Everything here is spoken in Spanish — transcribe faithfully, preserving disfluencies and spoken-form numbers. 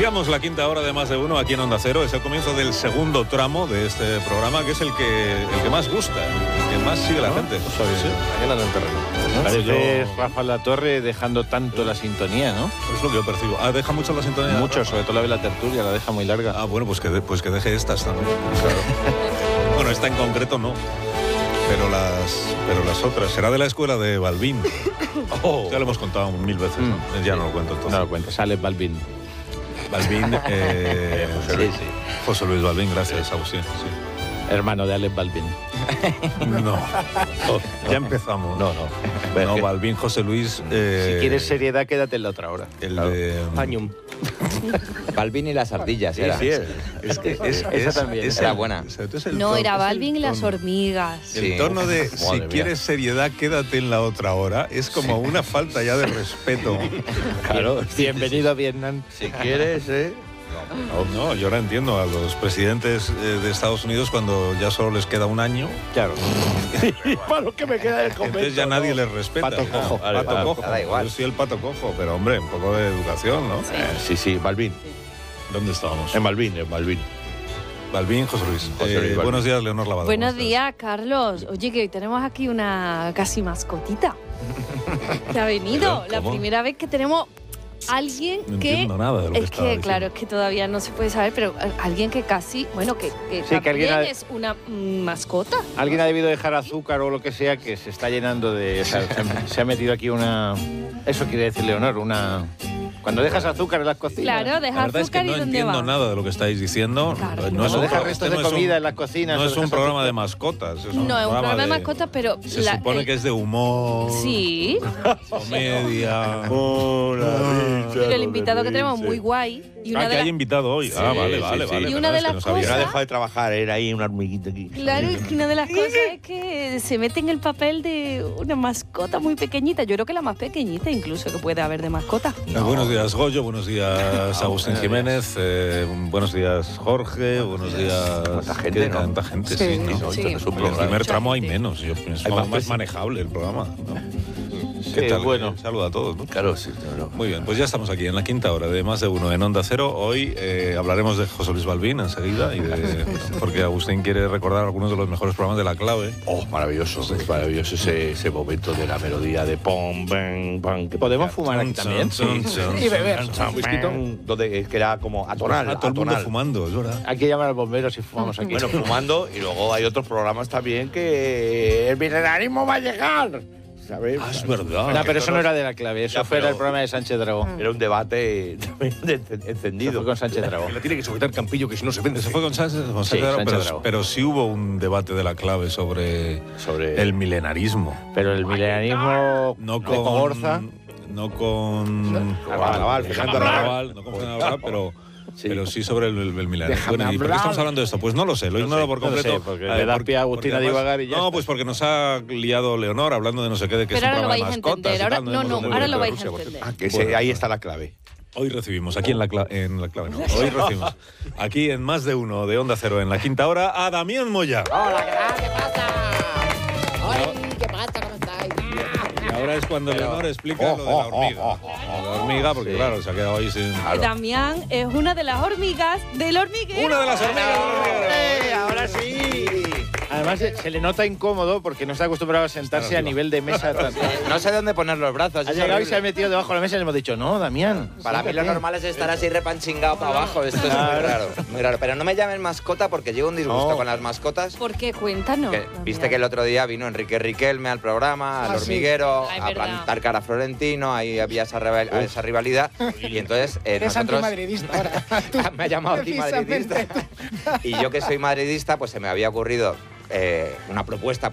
Iniciamos la quinta hora de Más de Uno aquí en Onda Cero. Es el comienzo del segundo tramo de este programa, que es el que el que más gusta, el que más sigue la gente. ¿No? Sí, mañana en el terreno. Parece yo... Rafa Latorre dejando tanto la sintonía, ¿no? Es lo que yo percibo. Ah, ¿deja mucho la sintonía? Mucho, sobre todo la de la tertulia, la deja muy larga. Ah, bueno, pues que, de, pues que deje estas también. Claro. Bueno, esta en concreto no. Pero las, pero las otras. Será de la escuela de Balbín. Oh. Ya lo hemos contado mil veces. ¿no? Mm. Ya no lo cuento entonces. No lo cuento, sale Balbín. Balbín, eh, José Luis. Sí, sí. José Luis Balbín, gracias, Agustín. Sí. Hermano de Alex Balbín. No. Oh, ya empezamos. No, no. Bueno, no, Balbín, José Luis. Eh, si quieres seriedad, quédate en la otra hora. El claro. de. Pañum. Balbín y las ardillas, sí, era. Sí, es, es que es, esa es, también es era el, buena. No, tono, era Balbín y las hormigas. El sí. tono de si mía. quieres seriedad, quédate en la otra hora es como sí. una falta ya de respeto. Claro, bienvenido a Vietnam. Si quieres, ¿eh? No, no, yo ahora entiendo a los presidentes eh, de Estados Unidos cuando ya solo les queda un año. Claro. Para lo que me queda del convento. Entonces ya nadie no. les respeta. Pato cojo. Pato vale, vale, cojo. Da igual. Yo soy el pato cojo, pero hombre, un poco de educación, ¿no? Sí, eh, sí, sí, Balbín. ¿Dónde estábamos? En Balbín, en Balbín. Balbín, José Luis. José Luis eh, buenos días, Leonor Lavado. Buenos días, Carlos. Oye, que hoy tenemos aquí una casi mascotita que ha venido. La primera vez que tenemos alguien no que entiendo nada de lo es que, que claro, es que todavía no se puede saber, pero alguien que casi, bueno, que, que sí, también que alguien ha... es una mm, mascota. Alguien ha debido dejar azúcar o lo que sea, que se está llenando de... O sea, se, se ha metido aquí una... Eso quiere decir, Leonor, una... Cuando dejas azúcar en las cocinas. Claro, deja la verdad azúcar es que no y ¿dónde entiendo va? nada de lo que estáis diciendo. Claro, no es un, deja restos de no comida un, en las cocinas. No es un programa azúcar. de mascotas. Es un no, es un programa de, de mascotas, pero... Se la, supone el... que es de humor. Sí. Comedia. Hola, Pero el invitado que tenemos muy guay. Y una ah, de que la... hay invitado hoy. Sí, ah, vale, sí, vale, sí. vale. Y una de las no cosas... no ha dejado de trabajar, era ahí una hormiguita aquí. Claro, y una de las cosas es que se mete en el papel de una mascota muy pequeñita. Yo creo que la más pequeñita incluso que puede haber de mascota. No. Buenos días, Goyo. Buenos días, Agustín Jiménez. Eh, buenos días, Jorge. Buenos días... Tanta gente, ¿no? Tanta gente, sí. sí, ¿no? sí. En el primer tramo hay menos. Yo pienso hay más, más manejable el programa, ¿no? ¿Qué sí, tal? Bueno. Saluda a todos, ¿no? Claro, sí. Claro. Muy bien, pues ya estamos aquí en la quinta hora de Más de Uno en Onda Cero. Hoy eh, hablaremos de José Luis Balbín enseguida, y de, porque Agustín quiere recordar algunos de los mejores programas de La Clave. Oh, maravilloso, sí. Maravilloso ese, ese momento de la melodía de pom, bang, bang. ¿Podemos fumar aquí también? Sí, sí, y beber. Un whisky, donde que era como atonal. Ah, todo el mundo fumando, es verdad. Hay que llamar al bombero si fumamos aquí. Bueno, fumando, y luego hay otros programas también que el milenarismo va a llegar. ¿Sabes? Ah, es verdad. No, pero eso no era de La Clave, eso ya, fue pero... el programa de Sánchez Dragón. Era un debate encendido. Eso fue con Sánchez Dragón. Le tiene que sujetar Campillo, que si no se vende. Eso fue con Sánchez, con sí, Sánchez, Sánchez pero, pero sí hubo un debate de La Clave sobre, sobre... el milenarismo. Pero el milenarismo no con Gorza. No con... Arrabal, Fernando Arrabal. No con Fernando Arrabal, pero... Sí. Pero sí sobre el, el, el milenarismo. Bueno, ¿y por qué estamos hablando de esto? Pues no lo sé, lo no ignoro sé, por completo. No sé, porque eh, le da pie a Agustín a divagar y ya No, está. Pues porque nos ha liado Leonor hablando de no sé qué, de que pero es un ahora programa de mascotas. Ahora, tal, no, no, no, ahora lo vais a entender. Ah, que bueno, ese, ahí está la clave. Hoy recibimos, aquí en la, cla en la clave, no, hoy recibimos, aquí en Más de Uno de Onda Cero, en la quinta hora, a Damián Moya. Hola, ¿qué tal? ¿Qué pasa? Hola, ¿qué pasa? ¿Cómo estáis? Y ahora es cuando Pero... Leonor explica oh, lo de la hormiga. Oh, oh, oh, oh. La hormiga, porque sí. claro, se ha quedado ahí sin... Claro. Damián es una de las hormigas del hormiguero. ¡Una de las hormigas del hormiguero! ¡Eh, ahora sí! Además, se, se le nota incómodo porque no está acostumbrado a sentarse a nivel de mesa. No sé dónde poner los brazos. Ha llegado y se ha metido debajo de la mesa y le hemos dicho, no, Damián. Para mí lo normal es estar así repanchingado para abajo. Esto es muy raro, muy raro. Pero no me llamen mascota porque llevo un disgusto no. con las mascotas. ¿Por qué? Cuéntanos. Que, viste que el otro día vino Enrique Riquelme al programa, al ah, hormiguero, sí. Ay, a verdad. plantar cara a Florentino, ahí había esa, rival, esa rivalidad. Y entonces eh, Eres nosotros... antimadridista ahora. Me ha llamado antimadridista. Y yo que soy madridista, pues se me había ocurrido... Eh, una propuesta